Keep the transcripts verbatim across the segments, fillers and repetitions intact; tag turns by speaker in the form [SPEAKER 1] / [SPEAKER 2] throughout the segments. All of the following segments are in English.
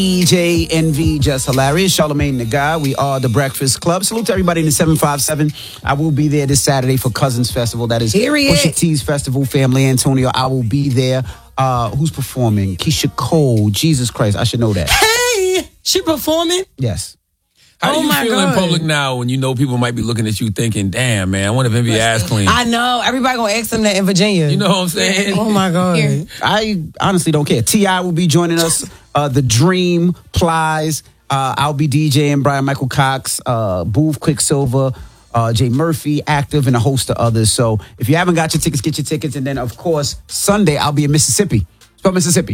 [SPEAKER 1] D J Envy, Just Hilarious, Charlamagne the Guy. We are the Breakfast Club. Salute to everybody in the seven five seven. I will be there this Saturday for Cousins Festival. That is
[SPEAKER 2] Period.
[SPEAKER 1] Pusha T's festival. Family Antonio, I will be there. Uh, who's performing? Keisha Cole. Jesus Christ, I should know that.
[SPEAKER 2] Hey, she performing?
[SPEAKER 1] Yes.
[SPEAKER 3] How
[SPEAKER 2] Oh
[SPEAKER 3] do you
[SPEAKER 2] my
[SPEAKER 3] feel
[SPEAKER 2] God.
[SPEAKER 3] in public now when you know people might be looking at you thinking, damn, man, I wonder if Envy ass clean?
[SPEAKER 2] I know. Everybody gonna ask them that in Virginia.
[SPEAKER 3] You know what I'm saying?
[SPEAKER 2] Oh my God.
[SPEAKER 4] Here.
[SPEAKER 1] I honestly don't care. T I will be joining us. Uh, the Dream, Plies. Uh, I'll be DJing Brian Michael Cox, uh, Booth Quicksilver, uh, Jay Murphy, Active, and a host of others. So if you haven't got your tickets, get your tickets. And then, of course, Sunday, I'll be in Mississippi. Spell Mississippi.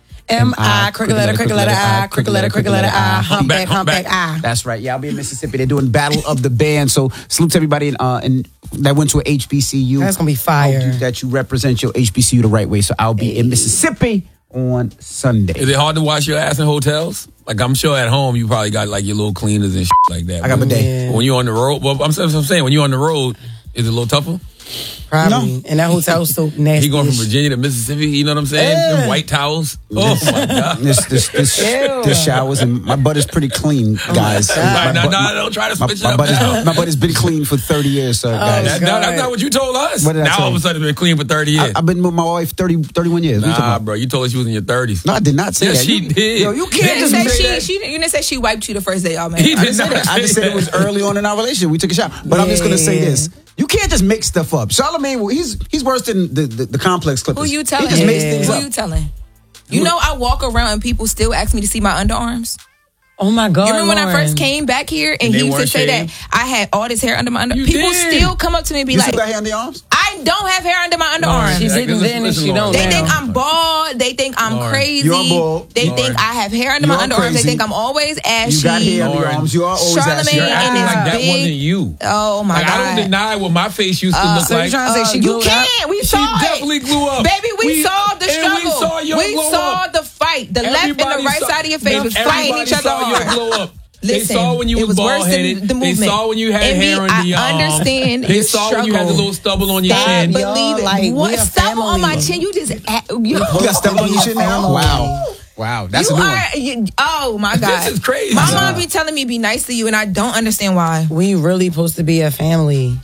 [SPEAKER 2] M I, cricket letter, cricket letter, I, cricket letter, cricket letter, I, humpback, humpback, I.
[SPEAKER 1] That's right. Yeah, I'll be in Mississippi. They're doing Battle of the Band. So salute to everybody in, uh, in, that went to a H B C U.
[SPEAKER 2] That's gonna be fire.
[SPEAKER 1] Hope you- that you represent your H B C U the right way. So I'll be in Mississippi on Sunday.
[SPEAKER 3] Is it hard to wash your ass in hotels? Like, I'm sure at home you probably got like your little cleaners and shit like that.
[SPEAKER 1] I got my day.
[SPEAKER 2] Yeah.
[SPEAKER 3] When you're on the road, well, I'm, I'm saying, when you're on the road, is it a little tougher?
[SPEAKER 2] Probably. And that hotel's so nasty.
[SPEAKER 3] He going from Virginia to Mississippi, you know what I'm saying?
[SPEAKER 2] Yeah.
[SPEAKER 3] Them white towels. Oh, my God.
[SPEAKER 1] This this this,
[SPEAKER 2] Ew.
[SPEAKER 1] this showers and my butt is pretty clean, guys.
[SPEAKER 2] God.
[SPEAKER 1] My
[SPEAKER 3] No,
[SPEAKER 1] butt-
[SPEAKER 3] no,
[SPEAKER 1] my-
[SPEAKER 3] don't try to
[SPEAKER 1] My,
[SPEAKER 3] switch it
[SPEAKER 1] my
[SPEAKER 3] up
[SPEAKER 1] butt is,
[SPEAKER 3] now.
[SPEAKER 1] my butt has been clean for thirty years, sir, guys.
[SPEAKER 3] That, no, that's not what you told us.
[SPEAKER 1] What did I
[SPEAKER 3] now
[SPEAKER 1] tell
[SPEAKER 3] all of a
[SPEAKER 1] you?
[SPEAKER 3] sudden it's been clean for thirty years.
[SPEAKER 1] I, I've been with my wife thirty, thirty-one years. What you talking
[SPEAKER 3] Nah,
[SPEAKER 1] about?
[SPEAKER 3] bro, you told us you was in your thirties.
[SPEAKER 1] No, I did not say
[SPEAKER 3] Yes,
[SPEAKER 1] that.
[SPEAKER 3] she
[SPEAKER 1] You-
[SPEAKER 3] did.
[SPEAKER 1] Yo, you
[SPEAKER 4] You
[SPEAKER 1] can't
[SPEAKER 4] didn't
[SPEAKER 1] just
[SPEAKER 4] say
[SPEAKER 1] say
[SPEAKER 4] she,
[SPEAKER 1] that.
[SPEAKER 4] she. You didn't say she wiped you the first day y'all met.
[SPEAKER 3] He
[SPEAKER 1] I
[SPEAKER 3] did
[SPEAKER 1] just said
[SPEAKER 3] not
[SPEAKER 1] that. I
[SPEAKER 3] say
[SPEAKER 1] just said it was
[SPEAKER 3] that.
[SPEAKER 1] early on in our relationship. We took a shot. But I'm just going to say
[SPEAKER 2] Yeah.
[SPEAKER 1] this. You can't just make stuff up. Charlamagne, well, he's he's worse than the, the, the complex clippers.
[SPEAKER 4] Who you telling?
[SPEAKER 1] He just makes
[SPEAKER 2] Yeah.
[SPEAKER 1] things
[SPEAKER 4] Who
[SPEAKER 1] up.
[SPEAKER 4] you telling? You know I walk around and people still ask me to see my underarms.
[SPEAKER 2] Oh my God.
[SPEAKER 4] You remember when I
[SPEAKER 2] Lauren.
[SPEAKER 4] first came back here and,
[SPEAKER 3] And they
[SPEAKER 4] he used to
[SPEAKER 3] weren't
[SPEAKER 4] say
[SPEAKER 3] shaved?
[SPEAKER 4] that I had all this hair under my under.
[SPEAKER 3] You
[SPEAKER 4] People
[SPEAKER 3] did.
[SPEAKER 4] still come up to me and be
[SPEAKER 1] You
[SPEAKER 4] like,
[SPEAKER 1] still got hair on the arms?
[SPEAKER 4] I don't have hair under my underarms.
[SPEAKER 2] She
[SPEAKER 3] Like,
[SPEAKER 2] didn't
[SPEAKER 3] listen-
[SPEAKER 2] then and
[SPEAKER 3] listen,
[SPEAKER 2] she
[SPEAKER 3] Lauren.
[SPEAKER 2] don't
[SPEAKER 4] They
[SPEAKER 2] now.
[SPEAKER 4] think I'm bald. They think I'm
[SPEAKER 3] Lauren.
[SPEAKER 4] crazy.
[SPEAKER 1] You're bald.
[SPEAKER 4] They
[SPEAKER 3] Lauren.
[SPEAKER 4] think I have hair under my
[SPEAKER 1] You're
[SPEAKER 4] underarms. They
[SPEAKER 1] crazy.
[SPEAKER 4] think I'm always ashy.
[SPEAKER 1] You got hair on the
[SPEAKER 3] Lauren.
[SPEAKER 1] arms. You are always
[SPEAKER 4] Charlamagne
[SPEAKER 1] ashy.
[SPEAKER 3] You're
[SPEAKER 4] and
[SPEAKER 3] acting
[SPEAKER 4] his
[SPEAKER 3] like that
[SPEAKER 4] big-
[SPEAKER 3] wasn't you.
[SPEAKER 4] Oh my
[SPEAKER 3] Like,
[SPEAKER 4] God.
[SPEAKER 3] I don't deny what my face used to
[SPEAKER 4] Uh,
[SPEAKER 3] look
[SPEAKER 2] so you
[SPEAKER 3] like.
[SPEAKER 2] trying to say
[SPEAKER 4] Uh,
[SPEAKER 2] she
[SPEAKER 4] you
[SPEAKER 2] glowed up?
[SPEAKER 4] can't. We
[SPEAKER 3] She
[SPEAKER 4] saw it.
[SPEAKER 3] definitely glue up.
[SPEAKER 4] Baby, we,
[SPEAKER 3] We-
[SPEAKER 4] saw the
[SPEAKER 3] and
[SPEAKER 4] struggle.
[SPEAKER 3] we saw your
[SPEAKER 4] We
[SPEAKER 3] glow
[SPEAKER 4] saw
[SPEAKER 3] up.
[SPEAKER 4] the fight. The left and
[SPEAKER 3] Everybody
[SPEAKER 4] the right
[SPEAKER 3] saw-
[SPEAKER 4] side of your face was
[SPEAKER 3] Everybody
[SPEAKER 4] fighting each other
[SPEAKER 3] saw your
[SPEAKER 4] hard.
[SPEAKER 3] glow up.
[SPEAKER 4] Listen,
[SPEAKER 3] they saw when you
[SPEAKER 4] it
[SPEAKER 3] was
[SPEAKER 4] was
[SPEAKER 3] bald
[SPEAKER 4] worse than
[SPEAKER 3] headed.
[SPEAKER 4] the
[SPEAKER 3] They
[SPEAKER 4] movement.
[SPEAKER 3] saw when you had
[SPEAKER 4] Envy,
[SPEAKER 3] hair under
[SPEAKER 4] I
[SPEAKER 3] your arm.
[SPEAKER 4] understand
[SPEAKER 3] They
[SPEAKER 4] your
[SPEAKER 3] saw when you had the
[SPEAKER 4] struggle.
[SPEAKER 3] little stubble on your
[SPEAKER 4] Stop
[SPEAKER 3] chin.
[SPEAKER 2] Y'all,
[SPEAKER 4] believing.
[SPEAKER 2] like,
[SPEAKER 4] What
[SPEAKER 2] we a
[SPEAKER 4] stubble on my
[SPEAKER 2] family.
[SPEAKER 4] chin? You just act- you,
[SPEAKER 1] You got stubble on your chin now?
[SPEAKER 2] Family.
[SPEAKER 1] Wow. Wow. That's
[SPEAKER 4] you
[SPEAKER 1] a new one.
[SPEAKER 4] are. You, oh my God,
[SPEAKER 3] This is crazy.
[SPEAKER 4] My
[SPEAKER 3] Yeah.
[SPEAKER 4] mom be telling me be nice to you, and I don't understand why.
[SPEAKER 2] We really supposed to be a family.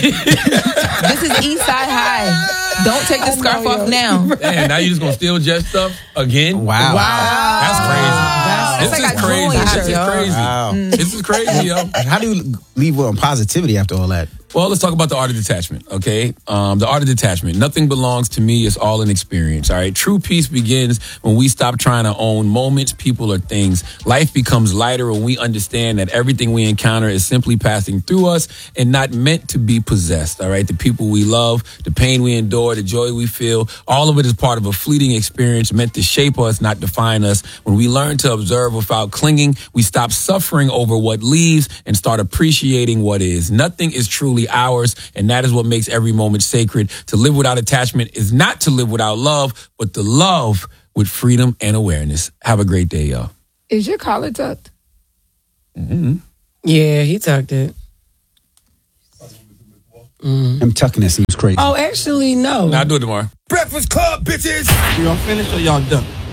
[SPEAKER 4] This is East Side High. Don't take the
[SPEAKER 2] I
[SPEAKER 4] scarf
[SPEAKER 2] know,
[SPEAKER 4] off
[SPEAKER 2] yo.
[SPEAKER 4] now.
[SPEAKER 3] Damn, now you just gonna steal Jess stuff again?
[SPEAKER 1] Wow.
[SPEAKER 3] That's crazy.
[SPEAKER 4] That's
[SPEAKER 3] this
[SPEAKER 4] like
[SPEAKER 3] is
[SPEAKER 4] a
[SPEAKER 3] crazy.
[SPEAKER 4] glue on
[SPEAKER 3] This
[SPEAKER 4] your
[SPEAKER 3] is
[SPEAKER 4] shirt, yo.
[SPEAKER 3] crazy.
[SPEAKER 1] Wow.
[SPEAKER 3] This is crazy, yo.
[SPEAKER 1] How do you leave with positivity after all that?
[SPEAKER 3] Well, let's talk about the art of detachment, okay? Um, the art of detachment. Nothing belongs to me. It's all an experience, all right? True peace begins when we stop trying to own moments, people, or things. Life becomes lighter when we understand that everything we encounter is simply passing through us and not meant to be possessed, all right? The people we love, the pain we endure, the joy we feel, all of it is part of a fleeting experience meant to shape us, not define us. When we learn to observe without clinging, we stop suffering over what leaves and start appreciating what is. Nothing is truly ours, and that is what makes every moment sacred. To live without attachment is not to live without love, but to love with freedom and awareness. Have a great day, y'all.
[SPEAKER 4] Is your collar tucked?
[SPEAKER 3] Mm-hmm.
[SPEAKER 2] Yeah, he tucked it.
[SPEAKER 1] I'm tucking this. He was crazy.
[SPEAKER 2] Oh, actually, no.
[SPEAKER 3] I'll do it tomorrow.
[SPEAKER 5] Breakfast Club, bitches. Y'all finished or y'all done?